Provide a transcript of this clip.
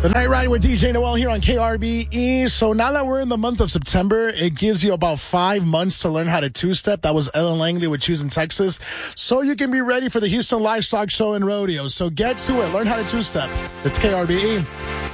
The Night Ride with DJ Noel here on KRBE. So now that we're in the month of September, it gives you about 5 months to learn how to two-step. That was Ellen Langley with Choosing Texas. So you can be ready for the Houston Livestock Show and Rodeo. So get to it. Learn how to two-step. It's KRBE.